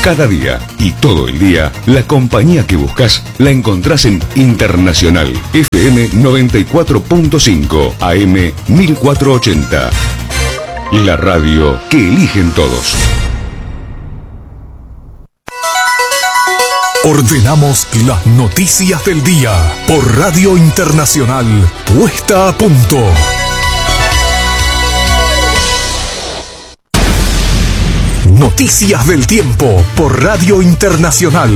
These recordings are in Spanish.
Cada día y todo el día, la compañía que buscas la encontrás en Internacional FM 94.5 AM 1480. La radio que eligen todos. Ordenamos las noticias del día por Radio Internacional, puesta a punto. Noticias del tiempo por Radio Internacional.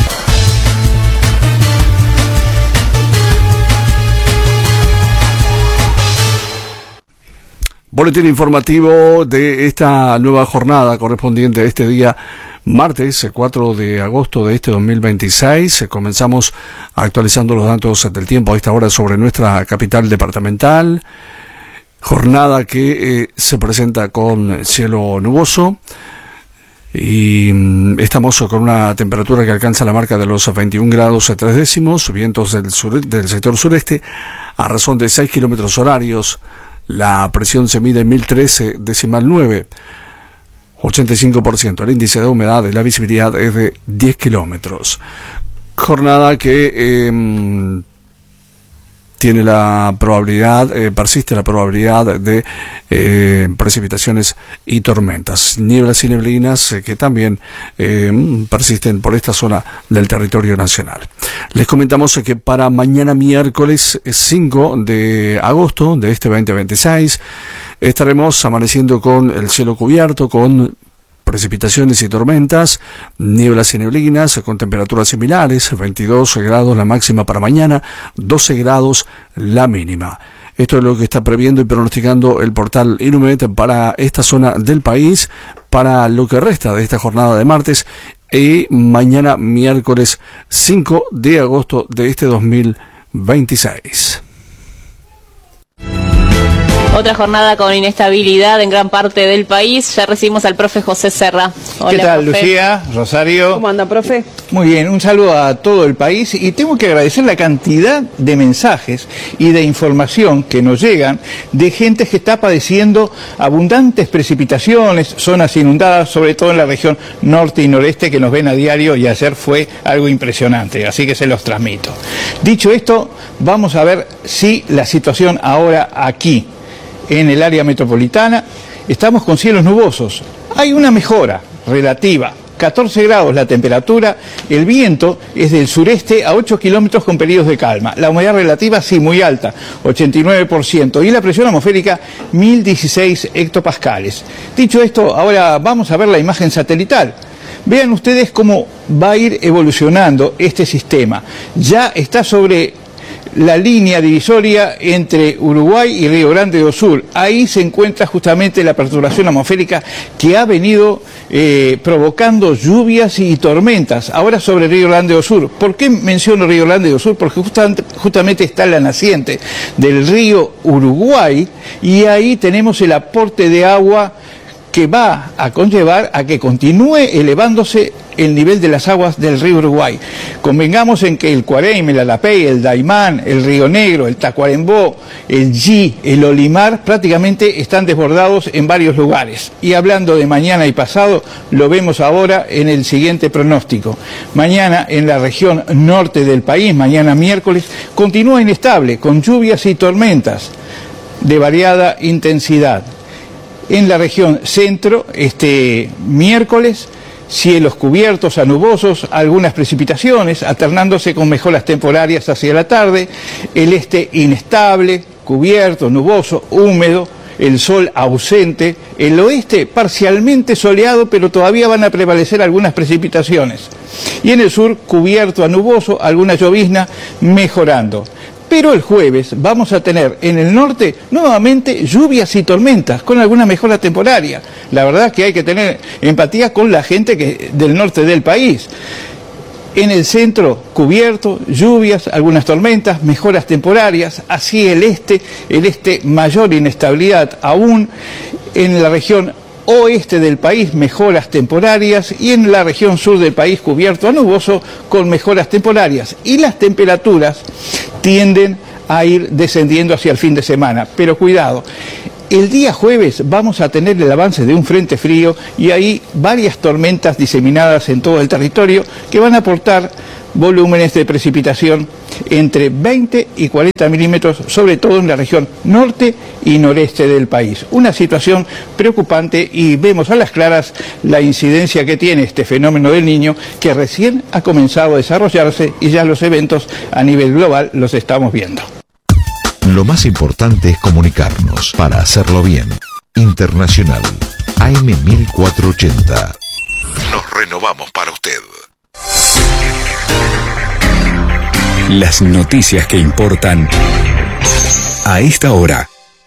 Boletín informativo de esta nueva jornada correspondiente a este día martes 4 de agosto de este 2026. Comenzamos actualizando los datos del tiempo a esta hora sobre nuestra capital departamental. Jornada que se presenta con cielo nuboso y estamos con una temperatura que alcanza la marca de los 21 grados 3 décimos, vientos del sector sureste a razón de 6 kilómetros horarios. La presión se mide en 1013,9, 85%. El índice de humedad de la visibilidad es de 10 kilómetros. Jornada que tiene la probabilidad, persiste la probabilidad de precipitaciones y tormentas. Nieblas y neblinas que también persisten por esta zona del territorio nacional. Les comentamos que para mañana miércoles 5 de agosto de este 2026 estaremos amaneciendo con el cielo cubierto, con precipitaciones y tormentas, nieblas y neblinas, con temperaturas similares, 22 grados la máxima para mañana, 12 grados la mínima. Esto es lo que está previendo y pronosticando el portal Inumet para esta zona del país, para lo que resta de esta jornada de martes y mañana miércoles 5 de agosto de este 2026. Otra jornada con inestabilidad en gran parte del país. Ya recibimos al profe José Serra. Hola, ¿qué tal, profe? Lucía, Rosario? ¿Cómo anda, profe? Muy bien, un saludo a todo el país y tengo que agradecer la cantidad de mensajes y de información que nos llegan de gente que está padeciendo abundantes precipitaciones, zonas inundadas, sobre todo en la región norte y noreste que nos ven a diario y ayer fue algo impresionante, así que se los transmito. Dicho esto, vamos a ver si la situación ahora aquí, en el área metropolitana, estamos con cielos nubosos. Hay una mejora relativa, 14 grados la temperatura, el viento es del sureste a 8 kilómetros con periodos de calma. La humedad relativa sí muy alta, 89%, y la presión atmosférica 1016 hectopascales. Dicho esto, ahora vamos a ver la imagen satelital. Vean ustedes cómo va a ir evolucionando este sistema. Ya está sobre la línea divisoria entre Uruguay y Río Grande do Sul. Ahí se encuentra justamente la perturbación atmosférica que ha venido provocando lluvias y tormentas. Ahora sobre Río Grande do Sul. ¿Por qué menciono Río Grande do Sul? Porque justamente está la naciente del río Uruguay y ahí tenemos el aporte de agua que va a conllevar a que continúe elevándose el nivel de las aguas del río Uruguay. Convengamos en que el Cuareim, el Alapey, el Daimán, el Río Negro, el Tacuarembó, el Yi, el Olimar, prácticamente están desbordados en varios lugares. Y hablando de mañana y pasado, lo vemos ahora en el siguiente pronóstico. Mañana en la región norte del país, mañana miércoles, continúa inestable, con lluvias y tormentas de variada intensidad. En la región centro, este miércoles, cielos cubiertos a nubosos, algunas precipitaciones, alternándose con mejoras temporarias hacia la tarde, el este inestable, cubierto, nuboso, húmedo, el sol ausente, el oeste parcialmente soleado, pero todavía van a prevalecer algunas precipitaciones. Y en el sur, cubierto a nuboso, alguna llovizna mejorando. Pero el jueves vamos a tener en el norte nuevamente lluvias y tormentas con alguna mejora temporaria. La verdad es que hay que tener empatía con la gente del norte del país. En el centro, cubierto, lluvias, algunas tormentas, mejoras temporarias. Así el este mayor inestabilidad aún. En la región oeste del país, mejoras temporarias, y en la región sur del país, cubierto a nuboso, con mejoras temporarias. Y las temperaturas tienden a ir descendiendo hacia el fin de semana. Pero cuidado, El día jueves vamos a tener el avance de un frente frío y hay varias tormentas diseminadas en todo el territorio que van a aportar volúmenes de precipitación entre 20 y 40 milímetros, sobre todo en la región norte y noreste del país. Una situación preocupante y vemos a las claras la incidencia que tiene este fenómeno del Niño, que recién ha comenzado a desarrollarse y ya los eventos a nivel global los estamos viendo. Lo más importante es comunicarnos para hacerlo bien. Internacional, AM 1480. Nos renovamos para usted. Las noticias que importan a esta hora.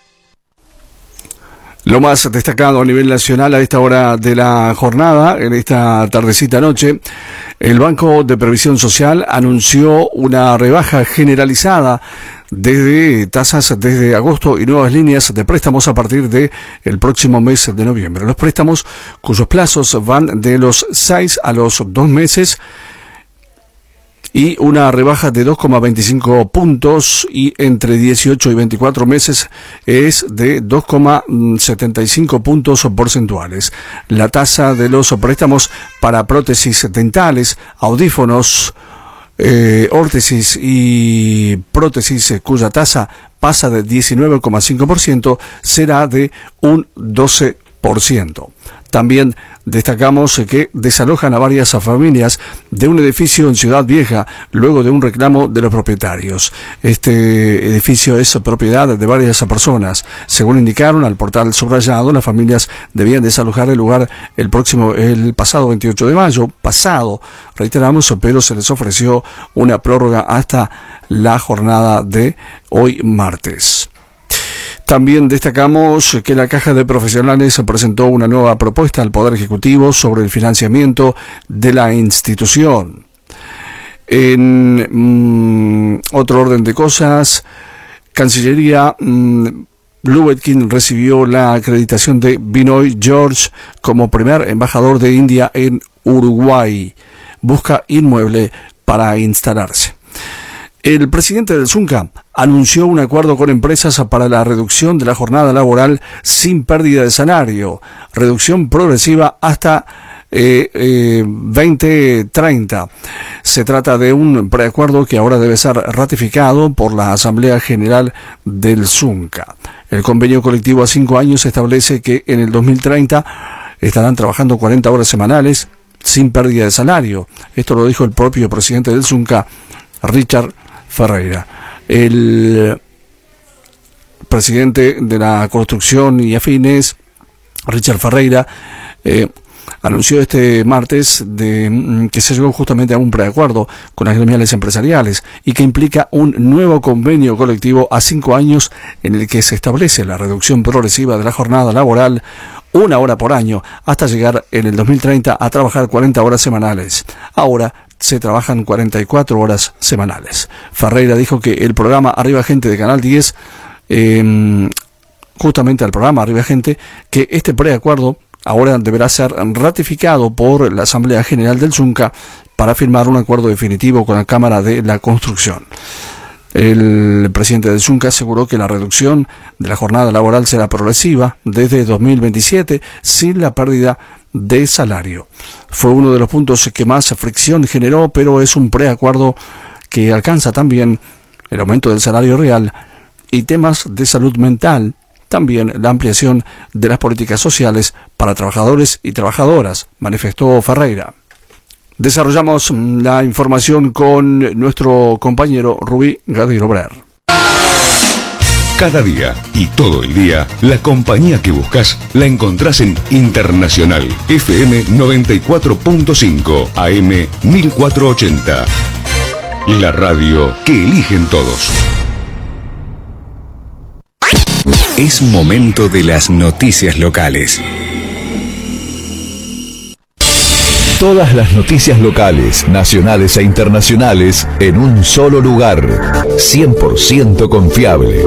Lo más destacado a nivel nacional a esta hora de la jornada, en esta tardecita noche, el Banco de Previsión Social anunció una rebaja generalizada desde tasas desde agosto y nuevas líneas de préstamos a partir de el próximo mes de noviembre. Los préstamos cuyos plazos van de los 6 a los 2 meses y una rebaja de 2,25 puntos y entre 18 y 24 meses es de 2,75 puntos porcentuales. La tasa de los préstamos para prótesis dentales, audífonos, órtesis y prótesis cuya tasa pasa de 19,5% será de un 12%. También destacamos que desalojan a varias familias de un edificio en Ciudad Vieja luego de un reclamo de los propietarios. Este edificio es propiedad de varias personas. Según indicaron al portal subrayado, las familias debían desalojar el lugar el pasado 28 de mayo, reiteramos, pero se les ofreció una prórroga hasta la jornada de hoy martes. También destacamos que la Caja de Profesionales presentó una nueva propuesta al Poder Ejecutivo sobre el financiamiento de la institución. En otro orden de cosas, Cancillería Lubetkin recibió la acreditación de Binoy George como primer embajador de India en Uruguay. Busca inmueble para instalarse. El presidente del Zunca anunció un acuerdo con empresas para la reducción de la jornada laboral sin pérdida de salario, reducción progresiva hasta 2030. Se trata de un preacuerdo que ahora debe ser ratificado por la Asamblea General del Zunca. El convenio colectivo a 5 años establece que en el 2030 estarán trabajando 40 horas semanales sin pérdida de salario. Esto lo dijo el propio presidente del Zunca, Richard Ferreira. El presidente de la construcción y afines, Richard Ferreira, anunció este martes que se llegó justamente a un preacuerdo con las gremiales empresariales y que implica un nuevo convenio colectivo a 5 años en el que se establece la reducción progresiva de la jornada laboral 1 hora por año hasta llegar en el 2030 a trabajar 40 horas semanales. Ahora se trabajan 44 horas semanales. Ferreira dijo que el programa Arriba Gente de Canal 10, justamente al programa Arriba Gente, que este preacuerdo ahora deberá ser ratificado por la Asamblea General del Zunca para firmar un acuerdo definitivo con la Cámara de la Construcción. El presidente del Zunca aseguró que la reducción de la jornada laboral será progresiva desde 2027 sin la pérdida de salario. Fue uno de los puntos que más fricción generó, pero es un preacuerdo que alcanza también el aumento del salario real y temas de salud mental, también la ampliación de las políticas sociales para trabajadores y trabajadoras, manifestó Ferreira. Desarrollamos la información con nuestro compañero Rubí Gadiro Brer. Cada día y todo el día, la compañía que buscas la encontrás en Internacional, FM 94.5, AM 1480. La radio que eligen todos. Es momento de las noticias locales. Todas las noticias locales, nacionales e internacionales en un solo lugar. 100% confiable.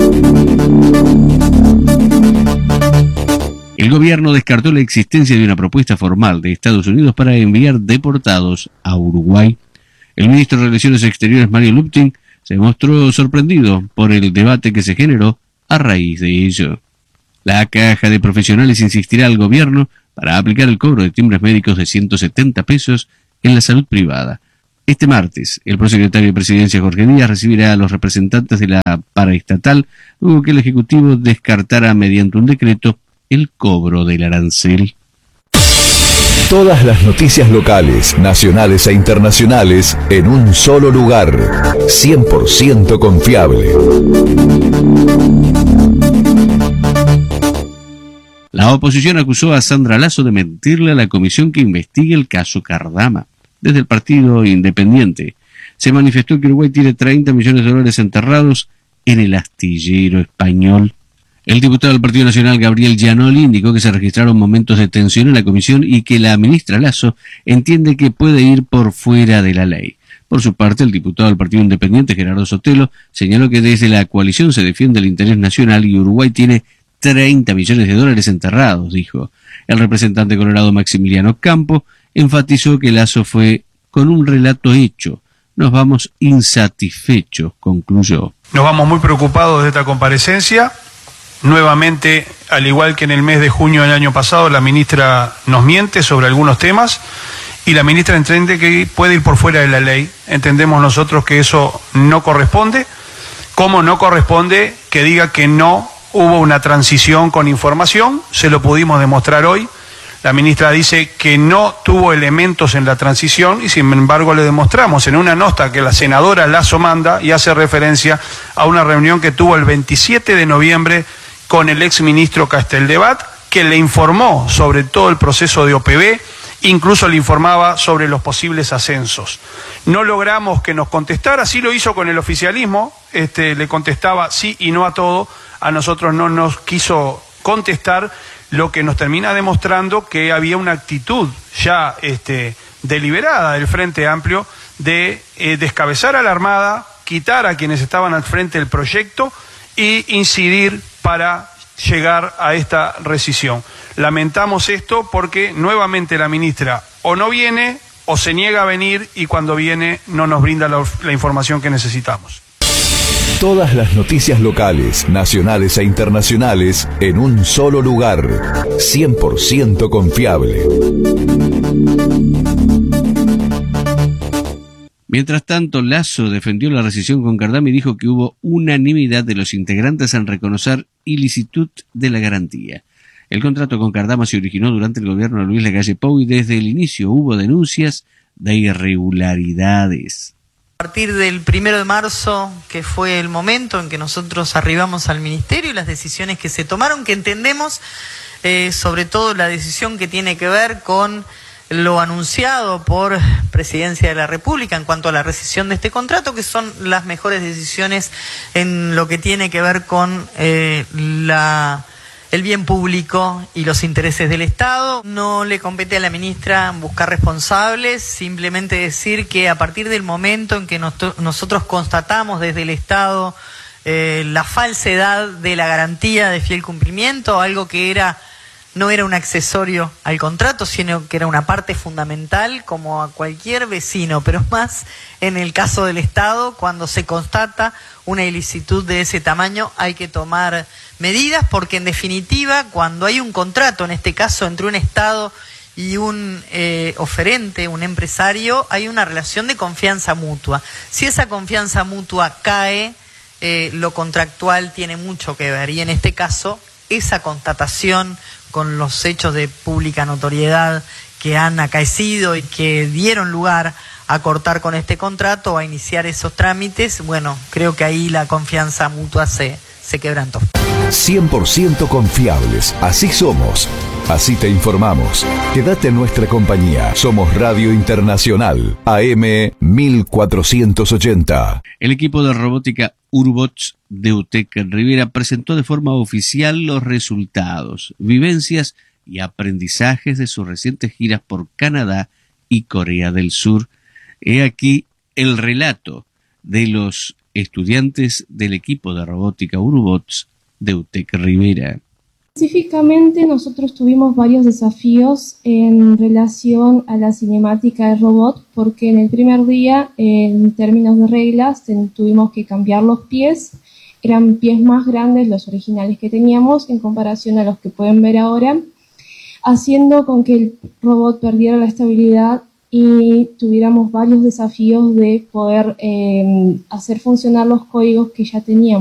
El gobierno descartó la existencia de una propuesta formal de Estados Unidos para enviar deportados a Uruguay. El ministro de Relaciones Exteriores, Mario Luptin, se mostró sorprendido por el debate que se generó a raíz de ello. La Caja de Profesionales insistirá al gobierno para aplicar el cobro de timbres médicos de 170 pesos en la salud privada. Este martes, el prosecretario de Presidencia, Jorge Díaz, recibirá a los representantes de la paraestatal, luego que el Ejecutivo descartara mediante un decreto el cobro del arancel. Todas las noticias locales, nacionales e internacionales en un solo lugar. 100% confiable. La oposición acusó a Sandra Lasso de mentirle a la comisión que investiga el caso Cardama. Desde el Partido Independiente se manifestó que Uruguay tiene 30 millones de dólares enterrados en el astillero español. El diputado del Partido Nacional, Gabriel Gianoli, indicó que se registraron momentos de tensión en la comisión y que la ministra Lasso entiende que puede ir por fuera de la ley. Por su parte, el diputado del Partido Independiente, Gerardo Sotelo, señaló que desde la coalición se defiende el interés nacional y Uruguay tiene 30 millones de dólares enterrados, dijo. El representante colorado Maximiliano Campo enfatizó que Lasso fue con un relato hecho. Nos vamos insatisfechos, concluyó. Nos vamos muy preocupados de esta comparecencia. Nuevamente, al igual que en el mes de junio del año pasado, la ministra nos miente sobre algunos temas y la ministra entiende que puede ir por fuera de la ley. Entendemos nosotros que eso no corresponde, como no corresponde que diga que no hubo una transición con información, se lo pudimos demostrar hoy. La ministra dice que no tuvo elementos en la transición y sin embargo le demostramos en una nota que la senadora Lasso manda y hace referencia a una reunión que tuvo el 27 de noviembre con el exministro Casteldebat, que le informó sobre todo el proceso de OPB, incluso le informaba sobre los posibles ascensos. No logramos que nos contestara, sí lo hizo con el oficialismo, le contestaba sí y no a todo, a nosotros no nos quiso contestar, lo que nos termina demostrando que había una actitud ya deliberada del Frente Amplio de descabezar a la Armada, quitar a quienes estaban al frente del proyecto e incidir para llegar a esta rescisión. Lamentamos esto porque nuevamente la ministra o no viene o se niega a venir y cuando viene no nos brinda la información que necesitamos. Todas las noticias locales, nacionales e internacionales en un solo lugar. 100% confiable. Mientras tanto, Lasso defendió la rescisión con Cardama y dijo que hubo unanimidad de los integrantes en reconocer ilicitud de la garantía. El contrato con Cardama se originó durante el gobierno de Luis Lacalle Pou y desde el inicio hubo denuncias de irregularidades. A partir del 1 de marzo, que fue el momento en que nosotros arribamos al Ministerio y las decisiones que se tomaron, que entendemos, sobre todo la decisión que tiene que ver con lo anunciado por Presidencia de la República en cuanto a la rescisión de este contrato, que son las mejores decisiones en lo que tiene que ver con el bien público y los intereses del Estado. No le compete a la ministra buscar responsables, simplemente decir que a partir del momento en que nosotros constatamos desde el Estado la falsedad de la garantía de fiel cumplimiento, algo que no era un accesorio al contrato, sino que era una parte fundamental, como a cualquier vecino, pero más en el caso del Estado, cuando se constata una ilicitud de ese tamaño, hay que tomar medidas, porque en definitiva, cuando hay un contrato, en este caso entre un Estado y un oferente, un empresario, hay una relación de confianza mutua. Si esa confianza mutua cae, lo contractual tiene mucho que ver, y en este caso, esa constatación con los hechos de pública notoriedad que han acaecido y que dieron lugar a cortar con este contrato, a iniciar esos trámites, bueno, creo que ahí la confianza mutua se quebrantó. 100% confiables, así somos, así te informamos. Quédate en nuestra compañía, somos Radio Internacional, AM 1480. El equipo de robótica Urubots de UTEC Rivera presentó de forma oficial los resultados, vivencias y aprendizajes de sus recientes giras por Canadá y Corea del Sur. He aquí el relato de los estudiantes del equipo de robótica Urubots de UTEC Rivera. Específicamente nosotros tuvimos varios desafíos en relación a la cinemática de robot, porque en el primer día, en términos de reglas, tuvimos que cambiar los pies eran pies más grandes los originales que teníamos en comparación a los que pueden ver ahora, haciendo con que el robot perdiera la estabilidad y tuviéramos varios desafíos de poder hacer funcionar los códigos que ya teníamos.